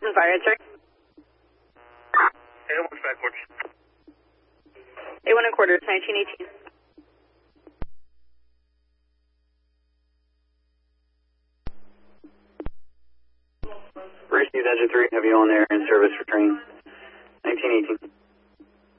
Fire, sir. A1 backwards. A1 and quarters, 1918. Received engine 3, heavy on air in service for train. 1918.